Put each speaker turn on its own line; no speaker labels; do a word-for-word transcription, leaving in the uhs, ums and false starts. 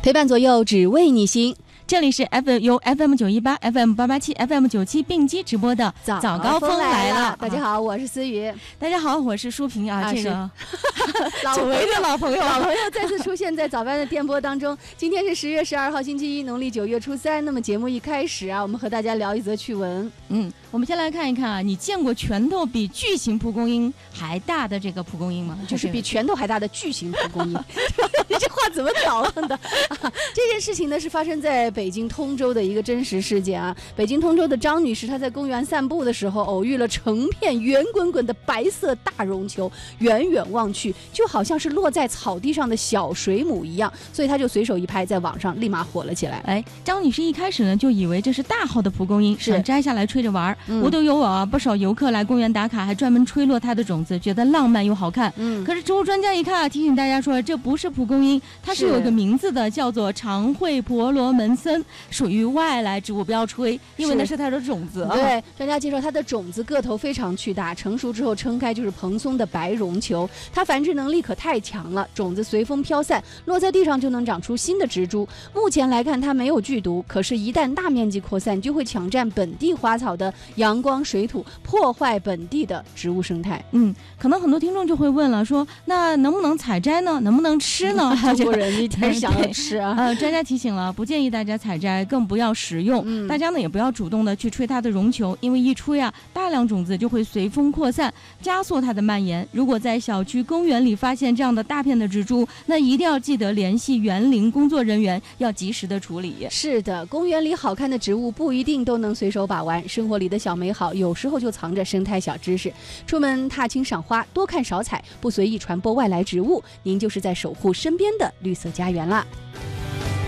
陪伴左右，只为你行。
这里是 F M 由 F M 九一八、F M 八八七、F M 九七并机直播的
早
早高峰来了。
大家好，我是思雨。
大家好，我是舒平啊，
啊
这个
老
久违的老朋友，
老朋友再次出现在早班的电波当中。今天是十月十二号，星期一，农历九月初三。那么节目一开始啊，我们和大家聊一则趣闻。
嗯，我们先来看一看啊，你见过拳头比巨型蒲公英还大的这个蒲公英吗？
就是比拳头还大的巨型蒲公英。你这话怎么搞的、啊？这件事情呢是发生在北京通州的一个真实事件啊。北京通州的张女士，她在公园散步的时候，偶遇了成片圆滚滚的白色大绒球，远远望去就好像是落在草地上的小水母一样，所以她就随手一拍，在网上立马火了起来。
哎，张女士一开始呢就以为这是大号的蒲公英，想摘下来吹着玩。
嗯、
无独有偶啊，不少游客来公园打卡，还专门吹落它的种子，觉得浪漫又好看。
嗯，
可是植物专家一看啊，提醒大家说，这不是蒲公英，它是有一个名字的，叫做长喙婆罗门森，属于外来植物，不要吹，因为那是它的种子。
对，专家介绍，它的种子个头非常巨大，成熟之后撑开就是蓬松的白绒球，它繁殖能力可太强了，种子随风飘散，落在地上就能长出新的植株。目前来看，它没有剧毒，可是一旦大面积扩散，就会抢占本地花草的阳光水土，破坏本地的植物生态。
嗯，可能很多听众就会问了，说那能不能采摘呢？能不能吃呢？
中国人一直想要吃啊。
呃，专家提醒了，不建议大家采摘，更不要食用。嗯、大家呢也不要主动的去吹它的绒球，因为一吹啊，大量种子就会随风扩散，加速它的蔓延。如果在小区、公园里发现这样的大片的植株，那一定要记得联系园林工作人员，要及时的处理。
是的，公园里好看的植物不一定都能随手把玩，生活里的小美好有时候就藏着生态小知识。出门踏青赏花，多看少采，不随意传播外来植物，您就是在守护身边的绿色家园啦。